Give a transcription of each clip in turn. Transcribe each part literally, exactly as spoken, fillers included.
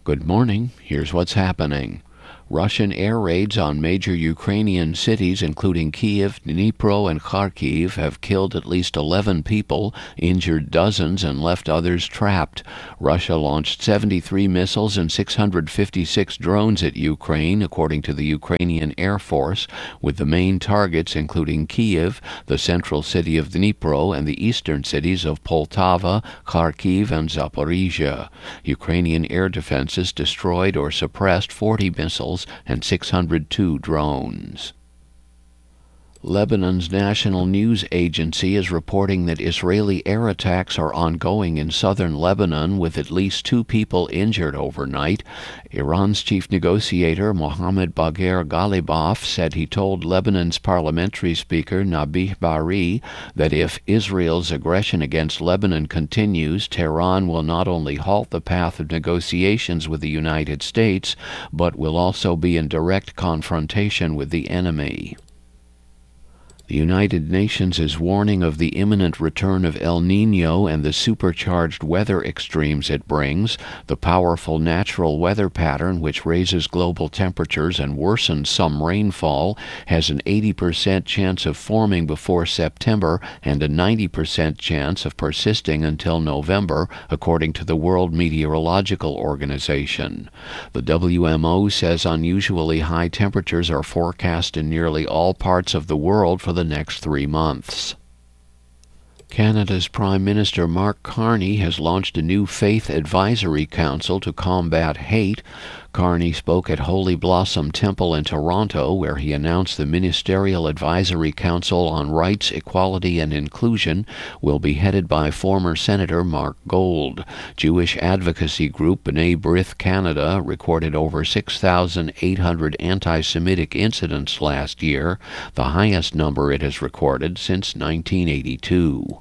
Good morning. Here's what's happening. Russian air raids on major Ukrainian cities, including Kiev, Dnipro, and Kharkiv, have killed at least eleven people, injured dozens, and left others trapped. Russia launched seventy-three missiles and six hundred fifty-six drones at Ukraine, according to the Ukrainian Air Force, with the main targets including Kiev, the central city of Dnipro, and the eastern cities of Poltava, Kharkiv, and Zaporizhia. Ukrainian air defenses destroyed or suppressed forty missiles and six hundred two drones. Lebanon's national news agency is reporting that Israeli air attacks are ongoing in southern Lebanon, with at least two people injured overnight. Iran's chief negotiator Mohammad Bagher Ghalibaf said he told Lebanon's parliamentary speaker Nabih Berri that if Israel's aggression against Lebanon continues, Tehran will not only halt the path of negotiations with the United States, but will also be in direct confrontation with the enemy. The United Nations is warning of the imminent return of El Niño and the supercharged weather extremes it brings. The powerful natural weather pattern, which raises global temperatures and worsens some rainfall, has an eighty percent chance of forming before September and a ninety percent chance of persisting until November, according to the World Meteorological Organization. The W M O says unusually high temperatures are forecast in nearly all parts of the world for the next three months. Canada's Prime Minister Mark Carney has launched a new faith advisory council to combat hate. Carney spoke at Holy Blossom Temple in Toronto, where he announced the Ministerial Advisory Council on Rights, Equality and Inclusion will be headed by former Senator Mark Gold. Jewish advocacy group B'nai B'rith Canada recorded over six thousand eight hundred anti-Semitic incidents last year, the highest number it has recorded since nineteen eighty-two.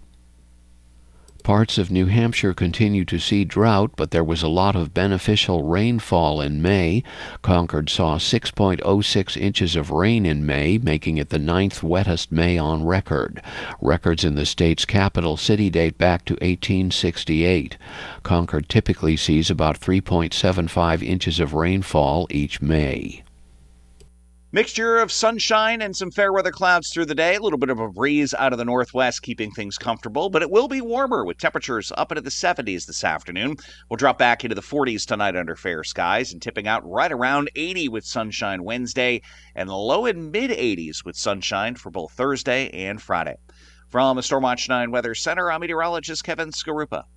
Parts of New Hampshire continue to see drought, but there was a lot of beneficial rainfall in May. Concord saw six point oh six inches of rain in May, making it the ninth wettest May on record. Records in the state's capital city date back to eighteen sixty-eight. Concord typically sees about three point seven five inches of rainfall each May. Mixture of sunshine and some fair weather clouds through the day. A little bit of a breeze out of the northwest, keeping things comfortable, but it will be warmer with temperatures up into the seventies this afternoon. We'll drop back into the forties tonight under fair skies and tipping out right around eighty with sunshine Wednesday and low and mid eighties with sunshine for both Thursday and Friday. From the Stormwatch nine Weather Center, I'm meteorologist Kevin Skarupa.